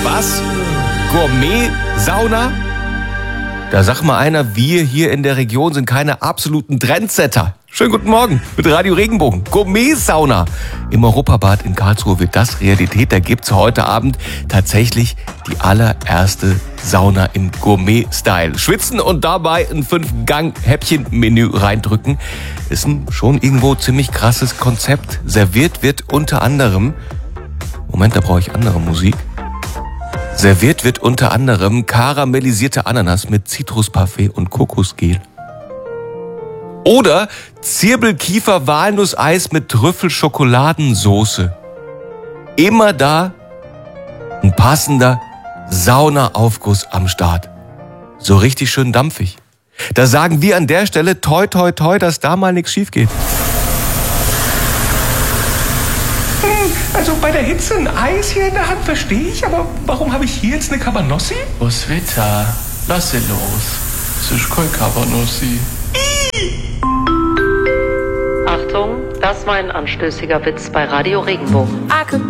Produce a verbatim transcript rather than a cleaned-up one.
Was? Gourmet-Sauna? Da sagt mal einer, wir hier in der Region sind keine absoluten Trendsetter. Schönen guten Morgen mit Radio Regenbogen. Gourmet-Sauna. Im Europabad in Karlsruhe wird das Realität. Da gibt's heute Abend tatsächlich die allererste Sauna im Gourmet-Style. Schwitzen und dabei ein Fünf-Gang-Häppchen-Menü reindrücken ist ein schon irgendwo ziemlich krasses Konzept. Serviert wird unter anderem... Moment, da brauche ich andere Musik. Serviert wird unter anderem karamellisierte Ananas mit Zitrusparfait und Kokosgel. Oder Zirbelkiefer-Walnusseis mit Trüffelschokoladensoße. Immer da ein passender Saunaaufguss am Start. So richtig schön dampfig. Da sagen wir an der Stelle toi toi toi, dass da mal nichts schief geht. Also bei der Hitze ein Eis hier in der Hand verstehe ich, aber warum habe ich hier jetzt eine Cabanossi? Roswitha, lass sie los. Es ist kein Cabanossi. Achtung, das war ein anstößiger Witz bei Radio Regenbogen.